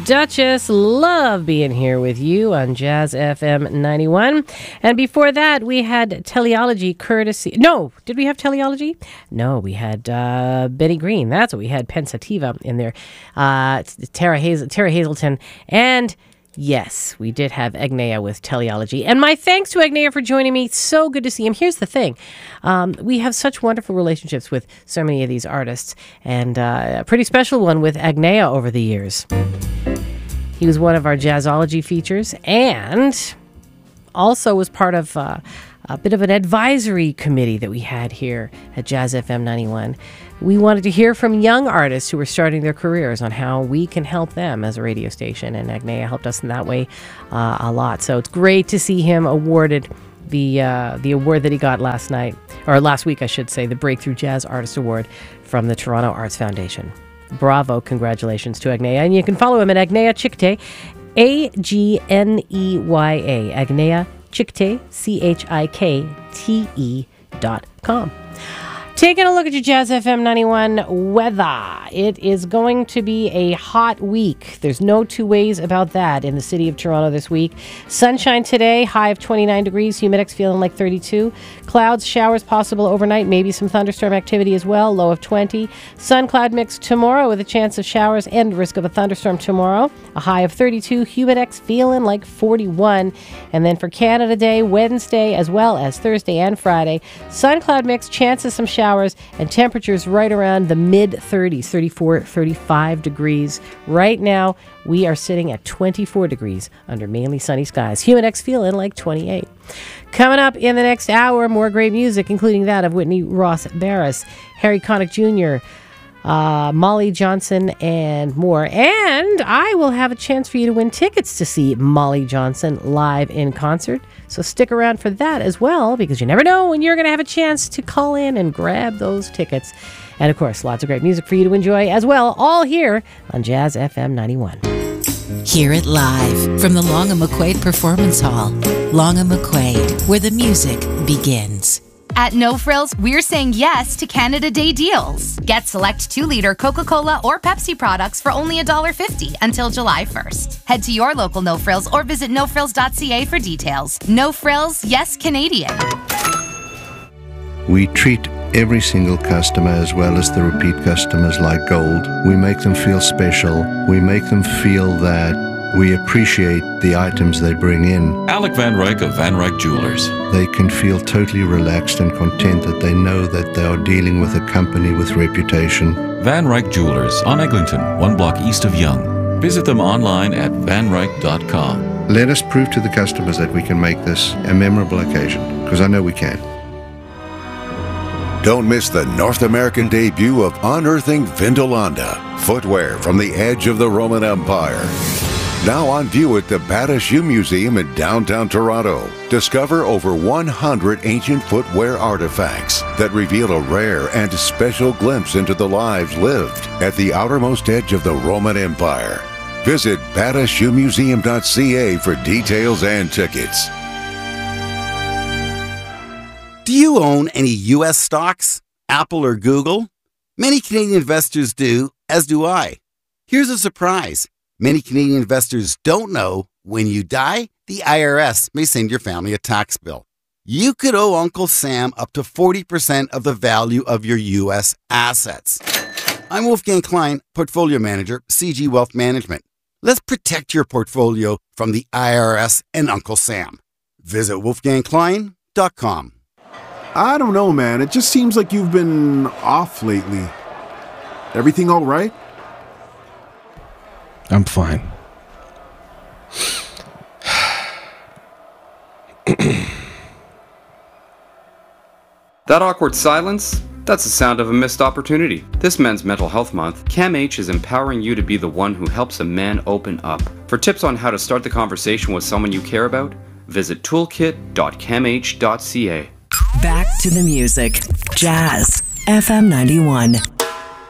Duchess. Love being here with you on Jazz FM 91. And before that, we had Teleology courtesy. No, did we have Teleology? No, we had Benny Green. That's what we had. Pensativa in there. Tara Hazelton. And yes, we did have Agnea with Teleology. And my thanks to Agnea for joining me. So good to see him. Here's the thing. We have such wonderful relationships with so many of these artists. And a pretty special one with Agnea over the years. He was one of our Jazzology features and also was part of a bit of an advisory committee that we had here at Jazz FM 91. We wanted to hear from young artists who were starting their careers on how we can help them as a radio station, and Agnea helped us in that way a lot. So it's great to see him awarded the award that he got last week, I should say, the Breakthrough Jazz Artist Award from the Toronto Arts Foundation. Bravo, congratulations to Agnea. And you can follow him at Agnea Chikte, Agneya, Agnea Chikte, CHIKTE.com. Taking a look at your Jazz FM 91 weather. It is going to be a hot week. There's no two ways about that in the city of Toronto this week. Sunshine today, high of 29 degrees, humidex feeling like 32. Clouds, showers possible overnight, maybe some thunderstorm activity as well, low of 20. Sun-cloud mix tomorrow with a chance of showers and risk of a thunderstorm tomorrow, a high of 32. Humidex feeling like 41. And then for Canada Day, Wednesday, as well as Thursday and Friday, sun-cloud mix, chances some showers, and temperatures right around the mid-30s, 34, 35 degrees. Right now, we are sitting at 24 degrees under mainly sunny skies. Humidex feeling like 28. Coming up in the next hour, more great music, including that of Whitney Ross Barris, Harry Connick Jr., Molly Johnson, and more. And I will have a chance for you to win tickets to see Molly Johnson live in concert. So stick around for that as well, because you never know when you're going to have a chance to call in and grab those tickets. And of course, lots of great music for you to enjoy as well, all here on Jazz FM 91. Hear it live from the Long and McQuaid Performance Hall. Long and McQuaid, where the music begins. At No Frills, we're saying yes to Canada Day deals. Get select 2-liter Coca-Cola or Pepsi products for only $1.50 until July 1st. Head to your local No Frills or visit nofrills.ca for details. No Frills, yes Canadian. We treat every single customer as well as the repeat customers like gold. We make them feel special. We make them feel that we appreciate the items they bring in. Alec Van Ryk of Van Ryk Jewelers. They can feel totally relaxed and content that they know that they are dealing with a company with reputation. Van Ryk Jewelers on Eglinton, 1 block east of Yonge. Visit them online at vanryk.com. Let us prove to the customers that we can make this a memorable occasion, because I know we can. Don't miss the North American debut of Unearthing Vindolanda, footwear from the edge of the Roman Empire. Now on view at the Bata Shoe Museum in downtown Toronto. Discover over 100 ancient footwear artifacts that reveal a rare and special glimpse into the lives lived at the outermost edge of the Roman Empire. Visit batashoemuseum.ca for details and tickets. Do you own any U.S. stocks, Apple or Google? Many Canadian investors do, as do I. Here's a surprise. Many Canadian investors don't know when you die, the IRS may send your family a tax bill. You could owe Uncle Sam up to 40% of the value of your U.S. assets. I'm Wolfgang Klein, Portfolio Manager, CG Wealth Management. Let's protect your portfolio from the IRS and Uncle Sam. Visit wolfgangklein.com. I don't know, man. It just seems like you've been off lately. Everything all right? I'm fine. That awkward silence? That's the sound of a missed opportunity. This Men's Mental Health Month, CAMH is empowering you to be the one who helps a man open up. For tips on how to start the conversation with someone you care about, visit toolkit.camh.ca. Back to the music. Jazz FM 91.